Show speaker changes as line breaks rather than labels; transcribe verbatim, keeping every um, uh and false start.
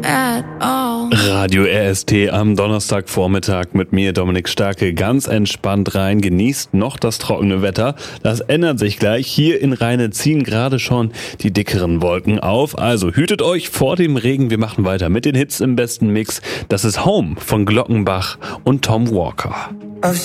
at all.
Radio R S T am Donnerstagvormittag mit mir, Dominik Starke, ganz entspannt rein. Genießt noch das trockene Wetter. Das ändert sich gleich. Hier in Rheine ziehen gerade schon die dickeren Wolken auf. Also hütet euch vor dem Regen. Wir machen weiter mit den Hits im besten Mix. Das ist Home von Glockenbach und Tom Walker.